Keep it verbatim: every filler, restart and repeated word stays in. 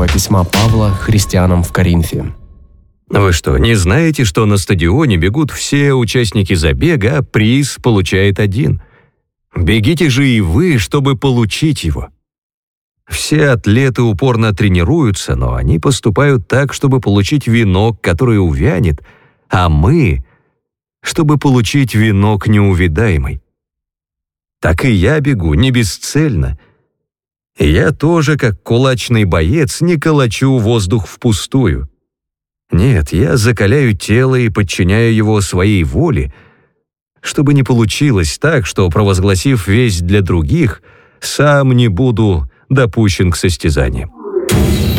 письма Павла христианам в Коринфе. Вы что, не знаете, что на стадионе бегут все участники забега, а приз получает один? Бегите же и вы, чтобы получить его. Все атлеты упорно тренируются, но они поступают так, чтобы получить венок, который увянет, а мы — чтобы получить венок неувядаемый. Так и я бегу не бесцельно. И я тоже, как кулачный боец, не колочу воздух впустую. Нет, я закаляю тело и подчиняю его своей воле, чтобы не получилось так, что, провозгласив весть для других, сам не буду допущен к состязаниям.